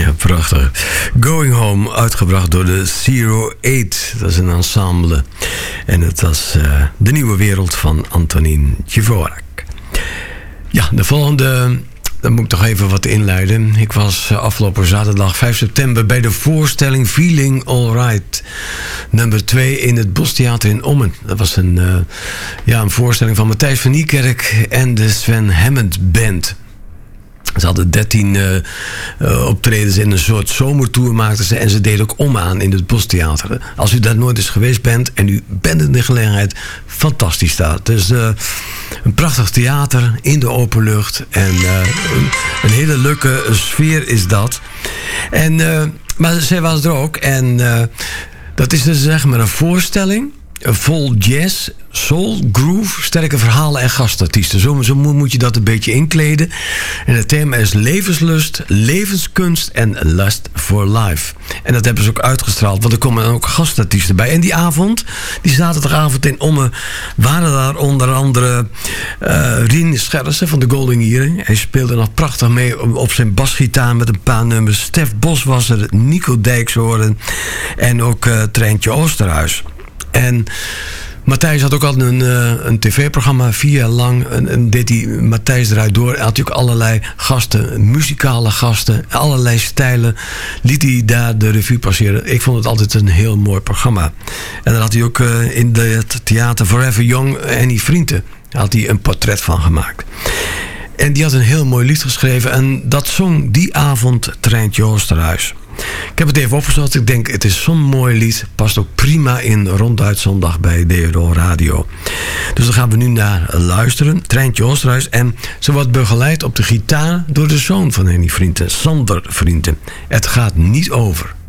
Ja, prachtig. Going Home, uitgebracht door de Zero Eight. Dat is een ensemble. En het was de nieuwe wereld van Antonin Dvorak. Ja, de volgende... Dan moet ik toch even wat inleiden. Ik was afgelopen zaterdag 5 september... bij de voorstelling Feeling Alright. Nummer 2 in het Bostheater in Ommen. Dat was een voorstelling van Matthijs van Niekerk... en de Sven Hammond Band. Ze hadden 13 optredens in een soort zomertour maakten ze. En ze deden ook om aan in het Bostheater. Als u daar nooit eens geweest bent en u bent in de gelegenheid, fantastisch daar. Het is een prachtig theater in de open lucht. En een hele leuke sfeer is dat. Maar zij was er ook. En dat is dus zeg maar een voorstelling. Vol jazz, soul, groove, sterke verhalen en gastartiesten. Zo moet je dat een beetje inkleden. En het thema is levenslust, levenskunst en lust for life. En dat hebben ze ook uitgestraald, want er komen ook gastartiesten bij. En die avond, die zaterdagavond in Ommen, waren daar onder andere Rien Scherrissen van de Golden Earring. Hij speelde nog prachtig mee op zijn basgitaar met een paar nummers. Stef Bos was er, Nico Dijkshoorn en ook Treintje Oosterhuis. En Matthijs had ook altijd een tv-programma, 4 jaar lang. En deed hij Matthijs eruit door. Hij had natuurlijk allerlei gasten, muzikale gasten, allerlei stijlen. Liet hij daar de revue passeren. Ik vond het altijd een heel mooi programma. En dan had hij ook in het theater Forever Young Annie Vrienden. Daar had hij een portret van gemaakt. En die had een heel mooi lied geschreven. En dat zong die avond Treintje Oosterhuis. Ik heb het even opgezocht. Ik denk, het is zo'n mooi lied. Past ook prima in Ronduit Zondag bij DRO Radio. Dus daar gaan we nu naar luisteren. Treintje Oosterhuis. En ze wordt begeleid op de gitaar door de zoon van Henny Vrienden, Sander Vrienden. Het gaat niet over.